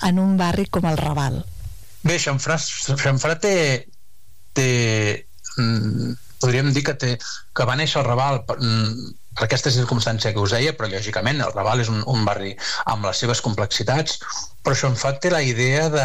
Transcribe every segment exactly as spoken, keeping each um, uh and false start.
en un barri com el Raval? Bé, Xamfrà, Xamfrà té, té mm, podríem dir que, té, que va néixer al Raval per, mm, per aquesta circumstància que us deia, però lògicament el Raval és un, un barri amb les seves complexitats, però Xamfrà té la idea de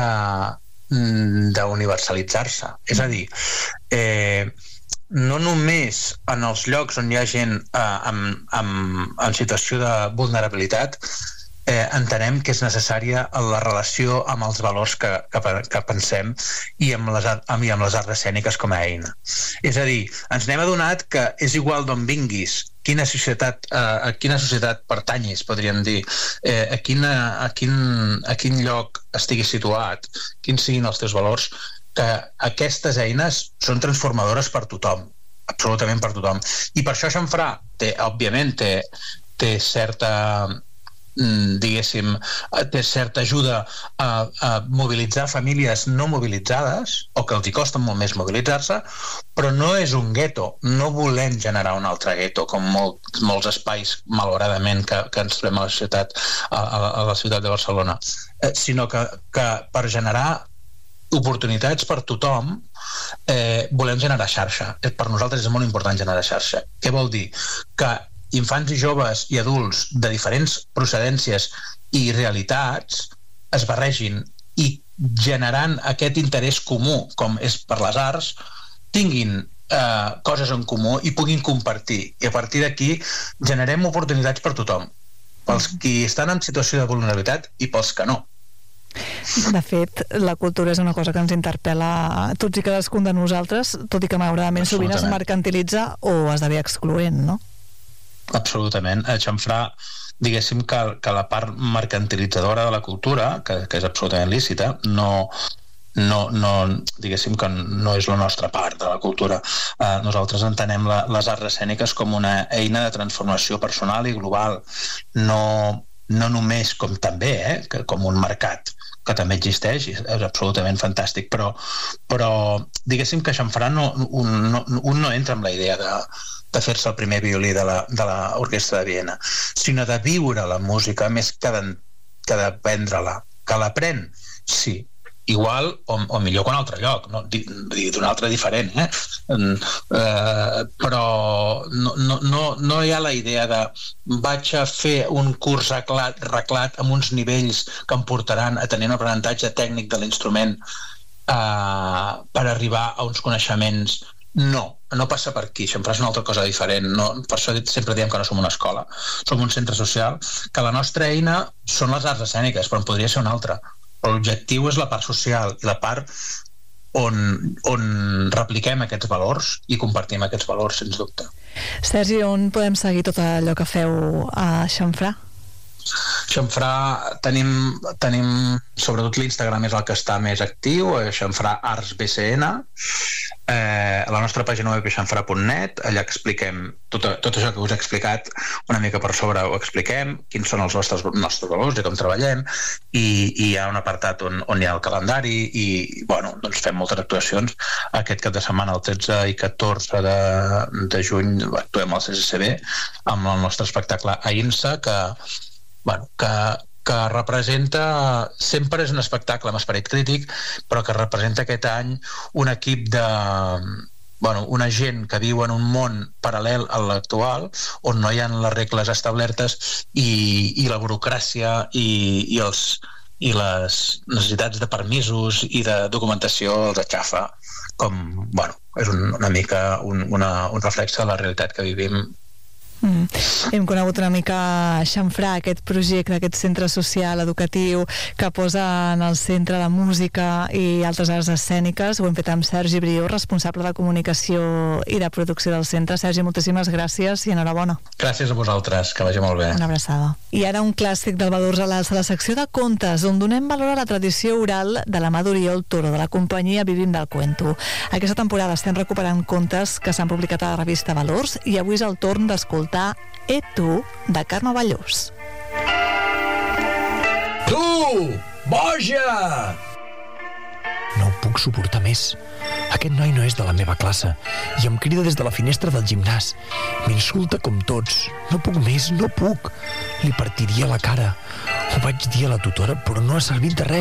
d'universalitzar-se, és a dir, eh, no només en els llocs on hi ha gent eh, amb, amb, en situació de vulnerabilitat eh, entenem que és necessària la relació amb els valors que, que, que pensem i amb, les, amb, i amb les arts escèniques com a eina. És a dir, ens n'hem adonat que és igual d'on vinguis, quina societat, eh, a quina societat pertanyis, podríem dir, eh, a, quina, a, quin, a quin lloc estiguis situat, quins siguin els teus valors, que aquestes eines són transformadores per tothom, absolutament per tothom. I per això Xamfrà té, òbviament, té, té certa diguéssim, té certa ajuda a, a mobilitzar famílies no mobilitzades o que els hi costa molt més mobilitzar-se, però no és un gueto, no volem generar un altre gueto com molt, molts espais malauradament que, que ens trobem a la ciutat a, a, a la ciutat de Barcelona, eh, sinó que, que per generar oportunitats per tothom eh, volem generar xarxa. Per nosaltres és molt important generar xarxa. Què vol dir? Que infants i joves i adults de diferents procedències i realitats es barregin i generant aquest interès comú, com és per les arts, tinguin eh, coses en comú i puguin compartir. I a partir d'aquí generem oportunitats per tothom, pels qui estan en situació de vulnerabilitat i pels que no. De fet, la cultura és una cosa que ens interpel·la a tots i cadascun de nosaltres, tot i que malauradament sovint es mercantilitza o esdevé excloent, no? Absolutament. A Xamfrà, diguéssim que, que la part mercantilitzadora de la cultura, que, que és absolutament lícita, no, no, no, diguéssim que no és la nostra part de la cultura. Eh, nosaltres entenem la, les arts escèniques com una eina de transformació personal i global, no, no només com també, eh, que, com un mercat, que també existeix, és absolutament fantàstic, però, però diguéssim que Xamfrà no, un, no, un no entra amb la idea de de fer-se el primer violí de l'Orquestra de Viena, sinó de viure la música més que d'aprendre-la. Que l'aprèn, sí, igual o, o millor que un altre lloc, no? D'un altre diferent, eh? Eh, però no, no, no, no hi ha la idea de vaig a fer un curs reglat, reglat amb uns nivells que em portaran a tenir un aprenentatge tècnic de l'instrument eh, per arribar a uns coneixements. No, no passa per aquí. Xamfrà és una altra cosa diferent, no? Per això sempre diem que no som una escola, som un centre social, que la nostra eina són les arts escèniques, però en podria ser una altra, però l'objectiu és la part social i la part on, on repliquem aquests valors i compartim aquests valors, sens dubte. Sergi, on podem seguir tot allò que feu a Xamfrà? Xamfrà tenim, tenim sobretot l'Instagram és el que està més actiu, Xamfrà Arts B C N, eh, la nostra pàgina web és xamfrà punt net, allà expliquem tot, tot això que us he explicat una mica per sobre, ho expliquem, quins són els nostres, nostres valors i com treballem, i, i hi ha un apartat on, on hi ha el calendari i bueno, doncs fem moltes actuacions. Aquest cap de setmana, el tretze i catorze de, de juny, actuem al C C C B amb el nostre espectacle Aïnsa, que Bueno, que, que representa, sempre és un espectacle amb esperit crític, però que representa aquest any un equip de, bueno, una gent que viu en un món paral·lel a l'actual, on no hi ha les regles establertes i, i la burocràcia i, i, els, i les necessitats de permisos i de documentació els aixafa, com, bueno, és un, una mica un, una, un reflex de la realitat que vivim. Mm. Hem conegut una mica Xamfrà, aquest projecte, aquest centre social educatiu que posa en el centre la música i altres arts escèniques. Ho hem fet amb Sergi Brió, responsable de comunicació i de producció del centre. Sergi, moltíssimes gràcies i enhorabona. Gràcies a vosaltres, que vagi molt bé. Una abraçada. I ara un clàssic del Valors a l'Alça, la secció de contes, on donem valor a la tradició oral de la mà d'Oriol Toro, de la companyia Vivim del Cuento. Aquesta temporada estem recuperant contes que s'han publicat a la revista Valors i avui és el torn d'escoltar E tu, de Carme Ballús. Tu, boja! No ho puc suportar més. Aquest noi no és de la meva classe i em crida des de la finestra del gimnàs. M'insulta com tots. No puc més, no puc. Li partiria la cara. Ho vaig dir a la tutora, però no ha servit de res.